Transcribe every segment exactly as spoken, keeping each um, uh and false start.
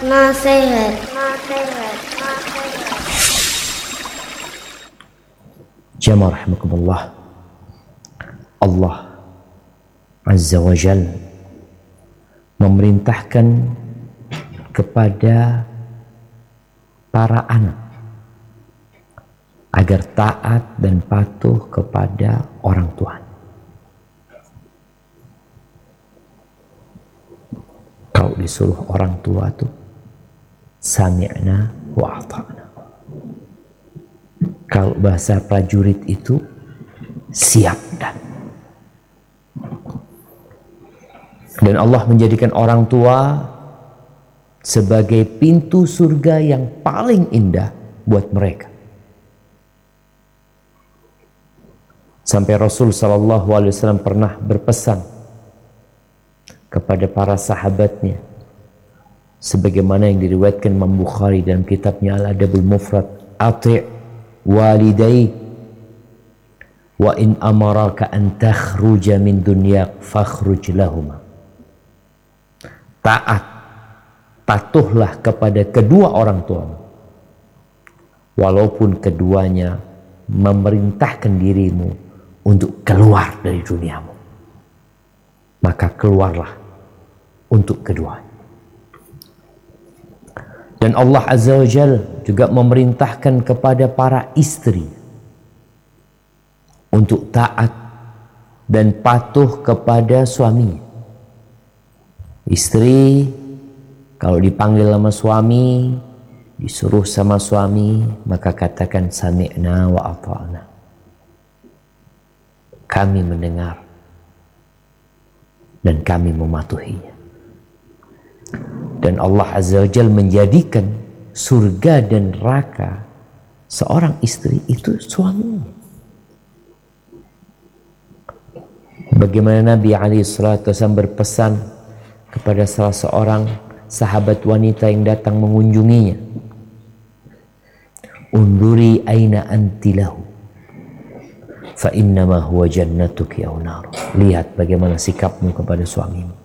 nasihat, nasihat, nasihat. Jamaah rahimakumullah, Allah Azza wa Jalla memerintahkan kepada para anak agar taat dan patuh kepada orang tua. Kalau disuruh orang tua tuh sami'na wa ata'na. Kalau bahasa prajurit itu siap dan. Dan Allah menjadikan orang tua sebagai pintu surga yang paling indah buat mereka. Sampai Rasul sallallahu alaihi wasallam pernah berpesan kepada para sahabatnya, sebagaimana yang diriwayatkan Imam Bukhari dalam kitabnya Al-Adabul Mufrad, ati' walidai wa in amaraka an takhruja min dunyak fakhruj lahuma. Taat, patuhlah kepada kedua orang tuamu walaupun keduanya memerintahkan dirimu untuk keluar dari duniamu, maka keluarlah untuk keduanya. Dan Allah Azza wa Jalla juga memerintahkan kepada para istri untuk taat dan patuh kepada suami. Istri kalau dipanggil sama suami, disuruh sama suami, maka katakan sami'na wa ata'na. Kami mendengar dan kami mematuhinya. Dan Allah Azza wa Jalla menjadikan surga dan neraka seorang istri itu suaminya. Bagaimana Nabi alaihi salatu wasallam berpesan kepada salah seorang sahabat wanita yang datang mengunjunginya, unduri aina anti lahu fa innama huwa jannatuki aw nar. Lihat bagaimana sikapmu kepada suamimu,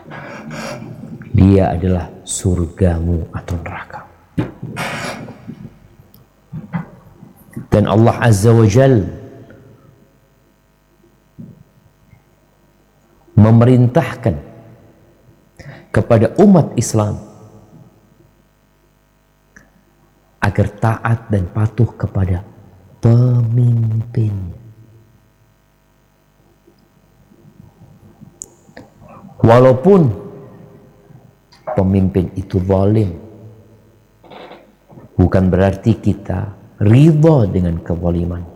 dia adalah surgamu atau neraka. Dan Allah Azza wa Jalla memerintahkan kepada umat Islam agar taat dan patuh kepada pemimpin. Walaupun pemimpin itu zalim, bukan berarti kita ridha dengan kezalimannya.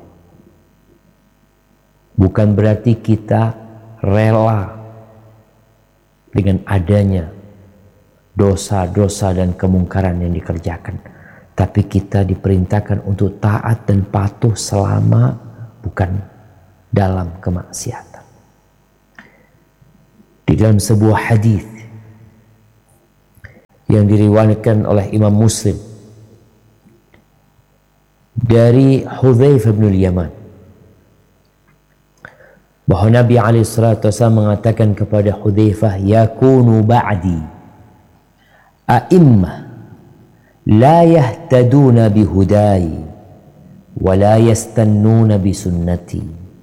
Bukan berarti kita rela dengan adanya dosa-dosa dan kemungkaran yang dikerjakan. Tapi kita diperintahkan untuk taat dan patuh selama bukan dalam kemaksiatan. Di dalam sebuah hadis yang diriwayatkan oleh Imam Muslim dari Hudzaifah bin Yaman, bahwa Nabi alaihi salatu wasallam mengatakan kepada Hudzaifah, yakunu ba'di a'immah la yahtaduna bihudai wa la yastannuna bisunnati.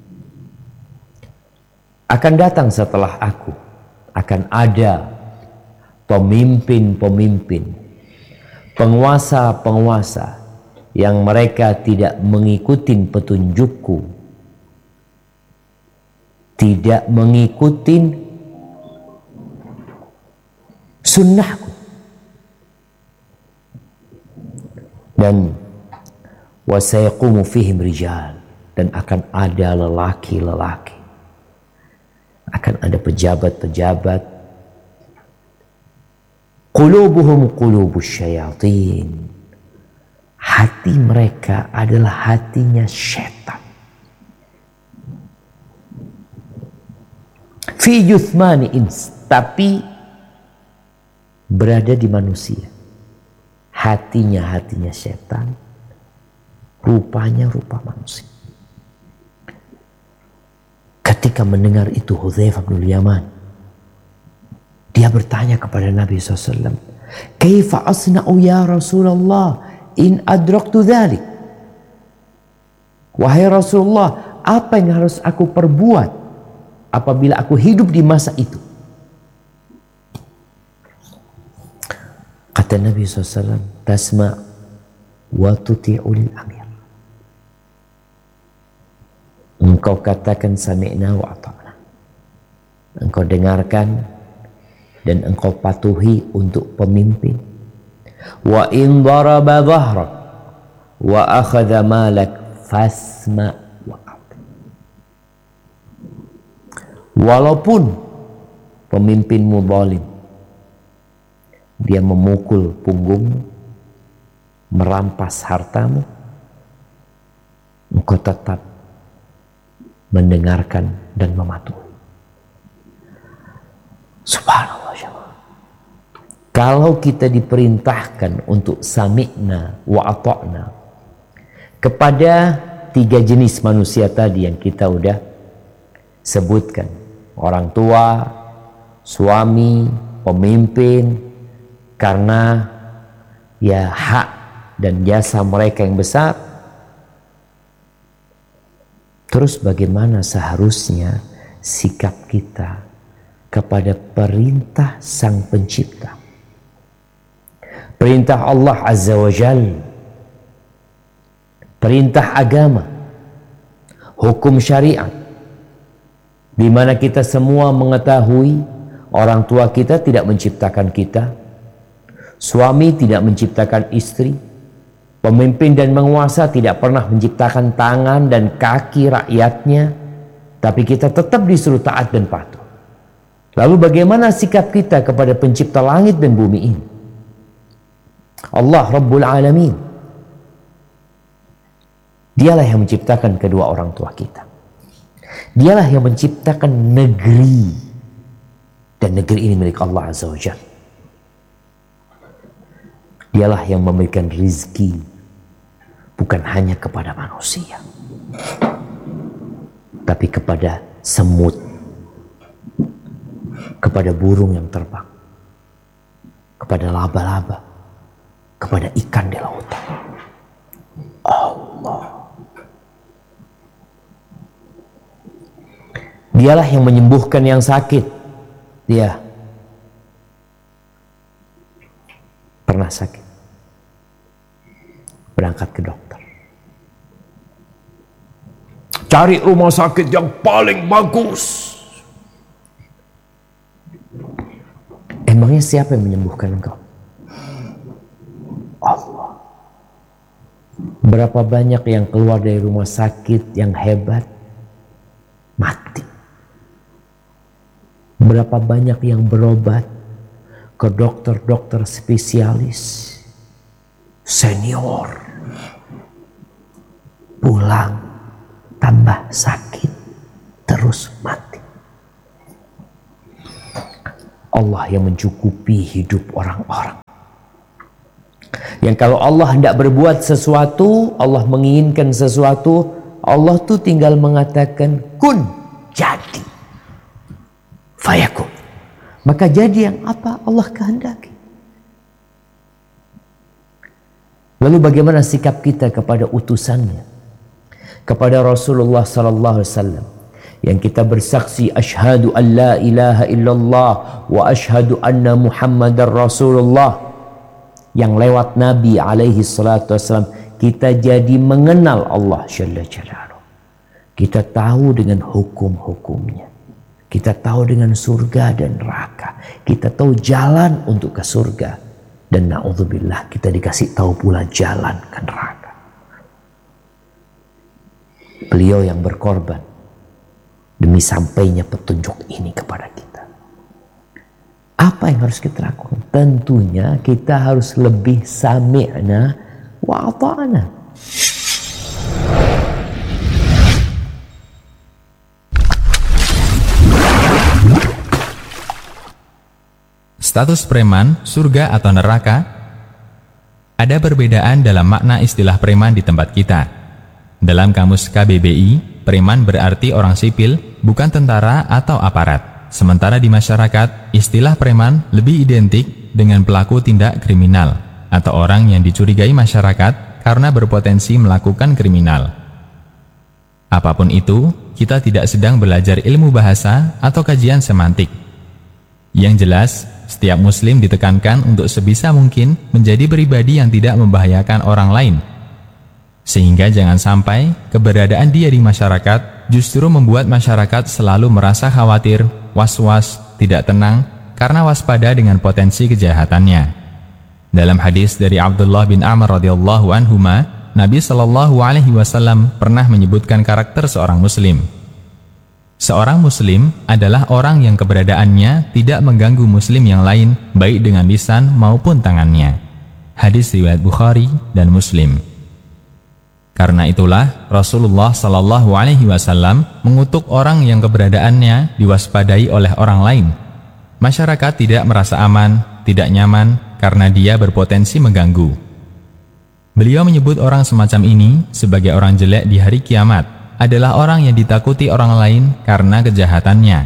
Akan datang setelah aku, akan ada pemimpin-pemimpin, penguasa-penguasa yang mereka tidak mengikuti petunjukku, tidak mengikuti sunnahku. Dan wasayaqumu fihim rijal, dan akan ada lelaki-lelaki, akan ada pejabat-pejabat, qulubuhum qulubus syayatin, hati mereka adalah hatinya syaitan. Fi juthmani ins, tapi berada di manusia. Hatinya hatinya setan, rupanya rupa manusia. Ketika mendengar itu Hudzaifah bin Yaman, dia bertanya kepada Nabi shallallahu alaihi wasallam, Kaifa asna'u ya Rasulullah in adraktu dhalik. Wahai Rasulullah, apa yang harus aku perbuat apabila aku hidup di masa itu? Kata Nabi shallallahu alaihi wasallam, tasma' wa tuti'ul amir. Engkau katakan sami'na wa ata'na. Engkau dengarkan dan engkau patuhi untuk pemimpin. Wa in daraba dhahrak wa akhadha malak fasma' wa ati'. Walaupun pemimpinmu zalim, dia memukul punggungmu, merampas hartamu, engkau tetap mendengarkan dan mematuhi. Subhanallah. Kalau kita diperintahkan untuk sami'na wa ata'na kepada tiga jenis manusia tadi yang kita udah sebutkan, orang tua, suami, pemimpin, karena ya hak dan jasa mereka yang besar. Terus bagaimana seharusnya sikap kita kepada perintah Sang Pencipta? Perintah Allah Azza wa Jalla, perintah agama, hukum syariat, di mana kita semua mengetahui orang tua kita tidak menciptakan kita, suami tidak menciptakan istri, pemimpin dan penguasa tidak pernah menciptakan tangan dan kaki rakyatnya, tapi kita tetap disuruh taat dan patuh. Lalu bagaimana sikap kita kepada pencipta langit dan bumi ini? Allah Rabbul Alamin. Dialah yang menciptakan kedua orang tua kita. Dialah yang menciptakan negeri. Dan negeri ini milik Allah Azza wa Jalla. Dialah yang memberikan rizki bukan hanya kepada manusia, tapi kepada semut, kepada burung yang terbang, kepada laba-laba, kepada ikan di lautan. Allah. Dialah yang menyembuhkan yang sakit. Dia pernah sakit, berangkat ke dokter, cari rumah sakit yang paling bagus. Emangnya siapa yang menyembuhkan engkau? Allah. Berapa banyak yang keluar dari rumah sakit yang hebat mati? Berapa banyak yang berobat ke dokter-dokter spesialis senior, pulang tambah sakit, terus mati. Allah yang mencukupi hidup orang-orang, yang kalau Allah hendak berbuat sesuatu, Allah menginginkan sesuatu, Allah tuh tinggal mengatakan kun, jadi, fayakun, maka jadi yang apa Allah kehendaki. Lalu bagaimana sikap kita kepada utusannya, kepada Rasulullah sallallahu alaihi wasallam, yang kita bersaksi asyhadu an la ilaha illallah wa asyhadu anna Muhammadar Rasulullah, yang lewat Nabi alaihi salatu wasallam kita jadi mengenal Allah Jalla Jalaluhu. Kita tahu dengan hukum-hukumnya, kita tahu dengan surga dan neraka, kita tahu jalan untuk ke surga, dan na'udzubillah kita dikasih tahu pula jalan ke neraka. Beliau yang berkorban demi sampainya petunjuk ini kepada kita. Apa yang harus kita lakukan? Tentunya kita harus lebih sami'na wa ata'na. Status preman, surga atau neraka? Ada perbedaan dalam makna istilah preman di tempat kita. Dalam kamus K B B I, preman berarti orang sipil, bukan tentara atau aparat. Sementara di masyarakat, istilah preman lebih identik dengan pelaku tindak kriminal atau orang yang dicurigai masyarakat karena berpotensi melakukan kriminal. Apapun itu, kita tidak sedang belajar ilmu bahasa atau kajian semantik. Yang jelas, setiap muslim ditekankan untuk sebisa mungkin menjadi pribadi yang tidak membahayakan orang lain. Sehingga jangan sampai keberadaan dia di masyarakat justru membuat masyarakat selalu merasa khawatir, was-was, tidak tenang, karena waspada dengan potensi kejahatannya. Dalam hadis dari Abdullah bin Amr radhiyallahu anhuma, Nabi Shallallahu Alaihi Wasallam pernah menyebutkan karakter seorang muslim. Seorang muslim adalah orang yang keberadaannya tidak mengganggu muslim yang lain, baik dengan lisan maupun tangannya. Hadis riwayat Bukhari dan Muslim. Karena itulah Rasulullah Shallallahu Alaihi Wasallam mengutuk orang yang keberadaannya diwaspadai oleh orang lain. Masyarakat tidak merasa aman, tidak nyaman karena dia berpotensi mengganggu. Beliau menyebut orang semacam ini sebagai orang jelek di hari kiamat adalah orang yang ditakuti orang lain karena kejahatannya.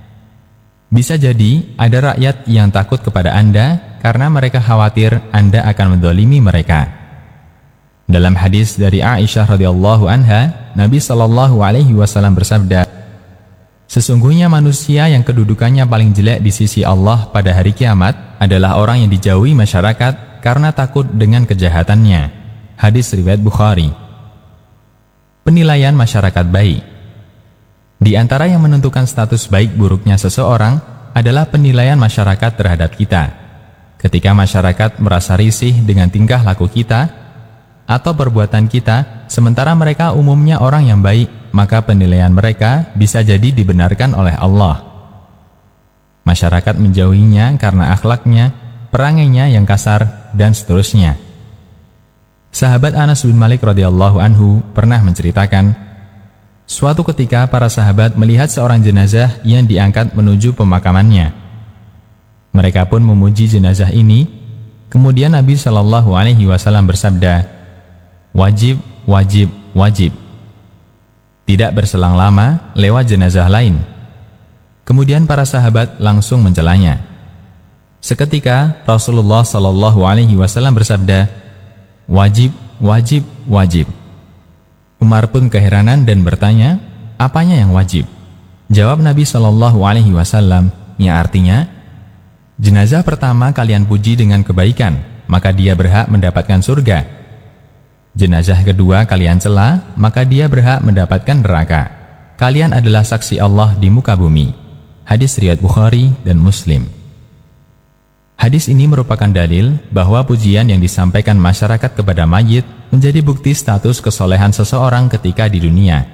Bisa jadi ada rakyat yang takut kepada Anda karena mereka khawatir Anda akan mendolimi mereka. Dalam hadis dari Aisyah radhiyallahu anha, Nabi Shallallahu Alaihi Wasallam bersabda, sesungguhnya manusia yang kedudukannya paling jelek di sisi Allah pada hari kiamat adalah orang yang dijauhi masyarakat karena takut dengan kejahatannya. Hadis riwayat Bukhari. Penilaian masyarakat baik. Di antara yang menentukan status baik buruknya seseorang adalah penilaian masyarakat terhadap kita. Ketika masyarakat merasa risih dengan tingkah laku kita atau perbuatan kita, sementara mereka umumnya orang yang baik, maka penilaian mereka bisa jadi dibenarkan oleh Allah. Masyarakat menjauhinya karena akhlaknya, perangainya yang kasar, dan seterusnya. Sahabat Anas bin Malik radhiyallahu anhu pernah menceritakan, suatu ketika para sahabat melihat seorang jenazah yang diangkat menuju pemakamannya. Mereka pun memuji jenazah ini. Kemudian Nabi Shallallahu Alaihi Wasallam bersabda, wajib, wajib, wajib. Tidak berselang lama lewat jenazah lain. Kemudian para sahabat langsung mencelanya. Seketika Rasulullah Shallallahu Alaihi Wasallam bersabda, wajib, wajib, wajib. Umar pun keheranan dan bertanya, apanya yang wajib? Jawab Nabi Shallallahu Alaihi Wasallam, yang artinya, jenazah pertama kalian puji dengan kebaikan, maka dia berhak mendapatkan surga. Jenazah kedua kalian cela, maka dia berhak mendapatkan neraka. Kalian adalah saksi Allah di muka bumi. Hadis riwayat Bukhari dan Muslim. Hadis ini merupakan dalil bahwa pujian yang disampaikan masyarakat kepada mayit menjadi bukti status kesolehan seseorang ketika di dunia.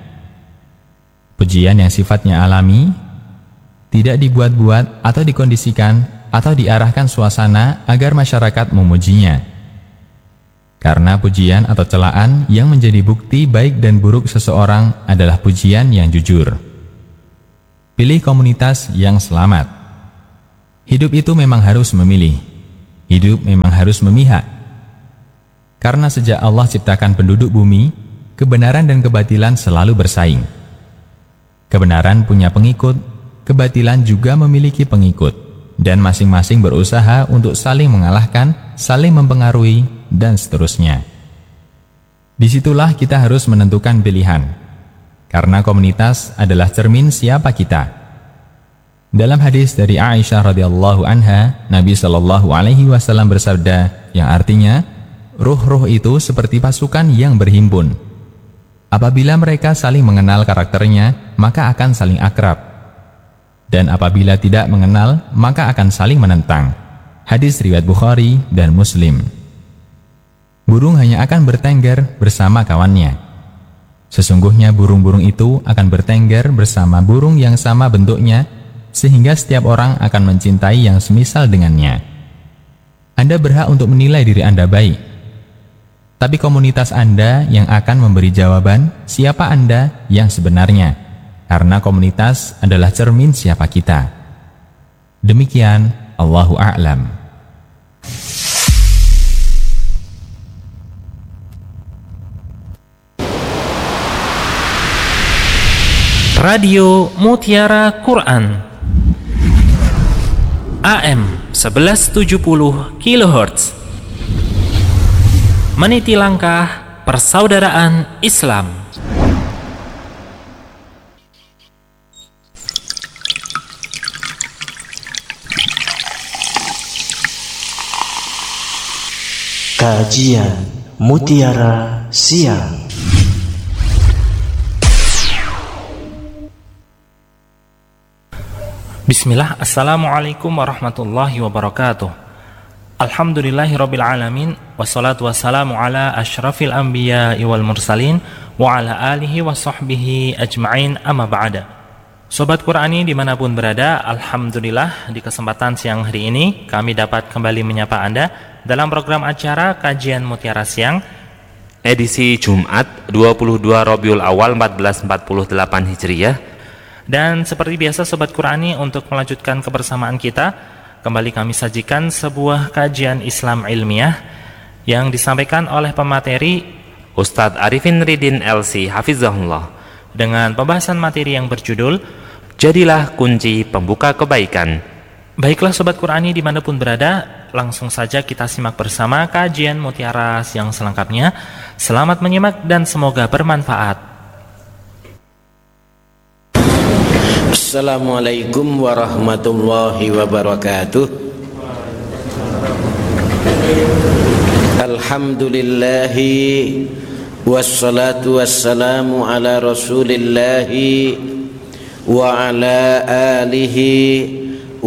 Pujian yang sifatnya alami, tidak dibuat-buat atau dikondisikan atau diarahkan suasana agar masyarakat memujinya. Karena pujian atau celaan yang menjadi bukti baik dan buruk seseorang adalah pujian yang jujur. Pilih komunitas yang selamat. Hidup itu memang harus memilih. Hidup memang harus memihak. Karena sejak Allah ciptakan penduduk bumi, kebenaran dan kebatilan selalu bersaing. Kebenaran punya pengikut, kebatilan juga memiliki pengikut, dan masing-masing berusaha untuk saling mengalahkan, saling mempengaruhi, dan seterusnya. Disitulah kita harus menentukan pilihan, karena komunitas adalah cermin siapa kita. Dalam hadis dari Aisyah radhiyallahu anha, Nabi Shallallahu Alaihi Wasallam bersabda, yang artinya, ruh-ruh itu seperti pasukan yang berhimpun. Apabila mereka saling mengenal karakternya, maka akan saling akrab. Dan apabila tidak mengenal, maka akan saling menentang. Hadis riwayat Bukhari dan Muslim. Burung hanya akan bertengger bersama kawannya. Sesungguhnya burung-burung itu akan bertengger bersama burung yang sama bentuknya, sehingga setiap orang akan mencintai yang semisal dengannya. Anda berhak untuk menilai diri Anda baik, tapi komunitas Anda yang akan memberi jawaban siapa Anda yang sebenarnya, karena komunitas adalah cermin siapa kita. Demikian, Allahu a'lam. Radio Mutiara Quran A M sebelas tujuh puluh kilohertz. Meniti langkah persaudaraan Islam. Kajian Mutiara Siang. Bismillah, Assalamualaikum warahmatullahi wabarakatuh. Alhamdulillahirabbil alamin, wassalatu wassalamu ala asyrafil anbiya'i wal mursalin wa ala alihi wa sahbihi ajma'in, amma ba'da. Sobat Qurani dimanapun berada, Alhamdulillah di kesempatan siang hari ini kami dapat kembali menyapa Anda dalam program acara Kajian Mutiara Siang edisi Jumat dua puluh dua Rabiul Awal seribu empat ratus empat puluh delapan Hijriah. Dan seperti biasa Sobat Qurani, untuk melanjutkan kebersamaan kita, kembali kami sajikan sebuah kajian Islam ilmiah yang disampaikan oleh pemateri Ustadz Arifin Ridin L C Hafizahullah, dengan pembahasan materi yang berjudul Jadilah Kunci Pembuka Kebaikan. Baiklah Sobat Qurani dimanapun berada, langsung saja kita simak bersama kajian Mutiara Siang selengkapnya. Selamat menyimak dan semoga bermanfaat. Assalamualaikum warahmatullahi wabarakatuh. Alhamdulillahi wassalatu wassalamu ala rasulillahi wa ala alihi